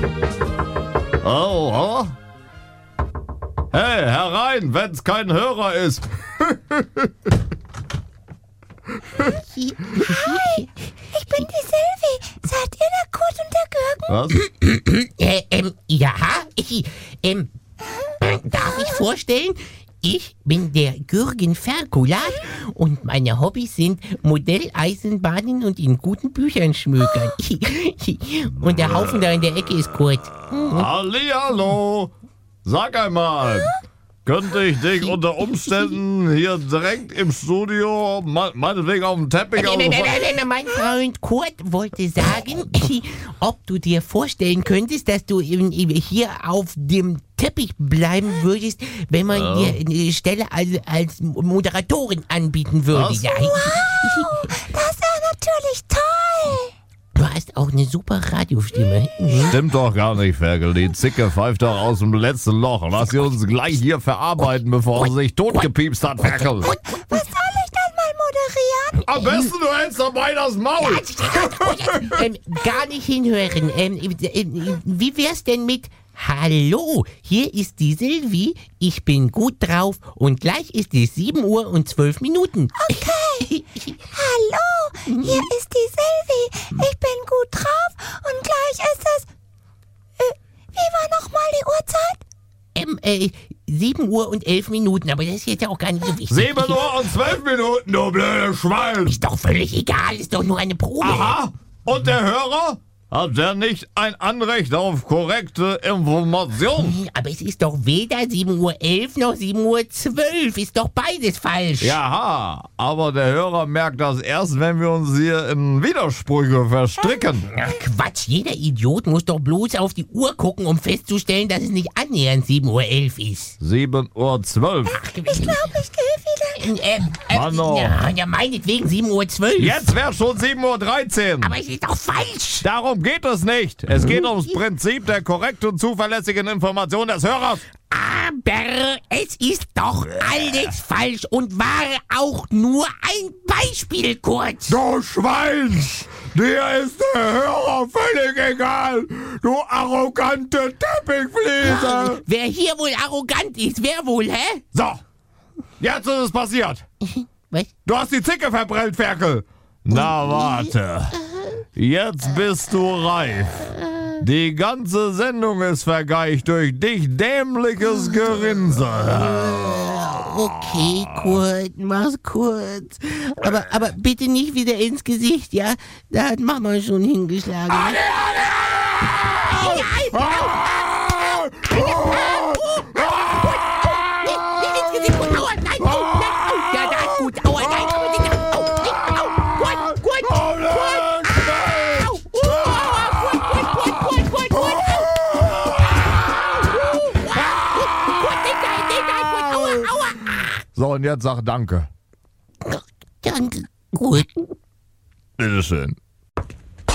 Oh, hey, herein, wenn's kein Hörer ist. Hi, ich bin die Sylvie. Seid ihr der Kurt und der Gürgen? Was? Ja, darf ich vorstellen? Ich bin der Gürgen Ferkulat und meine Hobbys sind Modelleisenbahnen und in guten Büchern schmökern. Und der Haufen da in der Ecke ist Kurt. Hallihallo. Sag einmal, könnte ich dich unter Umständen hier direkt im Studio, meinetwegen auf dem Teppich... Nein, mein Freund Kurt wollte sagen, ob du dir vorstellen könntest, dass du hier auf dem Teppich bleiben würdest, wenn man dir eine Stelle als Moderatorin anbieten würde. Was? Ja. Wow, das ist ja natürlich toll. Du hast auch eine super Radiostimme. Stimmt doch gar nicht, Ferkel. Die Zicke pfeift doch aus dem letzten Loch. Lass sie uns gleich hier verarbeiten, bevor sie sich totgepiepst hat, Ferkel. Was soll ich dann mal moderieren? Am besten du hältst dabei das Maul. Gar nicht hinhören. Wie wär's denn mit Hallo, hier ist die Sylvie, ich bin gut drauf und gleich ist es 7 Uhr und 12 Minuten. Okay. Hallo, hier ist die Sylvie. Ich bin gut drauf und gleich ist es... wie war nochmal die Uhrzeit? 7 Uhr und 11 Minuten, aber das ist jetzt ja auch gar nicht so wichtig. 7 Uhr und 12 Minuten, du blöde Schwein. Ist doch völlig egal, ist doch nur eine Probe. Aha, und der Hörer? Hat der nicht ein Anrecht auf korrekte Information? Aber es ist doch weder 7:11 Uhr noch 7:12 Uhr. Ist doch beides falsch. Jaha, aber der Hörer merkt das erst, wenn wir uns hier in Widersprüche verstricken. Ach Quatsch, jeder Idiot muss doch bloß auf die Uhr gucken, um festzustellen, dass es nicht annähernd 7:11 Uhr ist. 7:12 Uhr. Ich glaube, ich gehe wieder. Mano. Ja, meinetwegen 7:12 Uhr. Jetzt wäre schon 7:13 Uhr. Aber es ist doch falsch. Darum geht es nicht. Es geht ums Prinzip der korrekten und zuverlässigen Information des Hörers. Aber es ist doch alles falsch und war auch nur ein Beispiel, Kurt. Du Schwein! Dir ist der Hörer völlig egal, du arrogante Teppichfliese! Wer hier wohl arrogant ist, wer wohl, hä? So, jetzt ist es passiert. Was? Du hast die Zicke verbrennt, Ferkel. Na warte, jetzt bist du reif. Die ganze Sendung ist vergeigt durch dich dämliches Gerinse. Okay, Kurt, mach's kurz. Aber bitte nicht wieder ins Gesicht, ja? Da hat Mama schon hingeschlagen. Nein! Nicht ins Gesicht, Kurt! Aua, nein! Ja, das ist gut. Aua, nein! So, und jetzt sag Danke. Danke, Kurt. Bitteschön.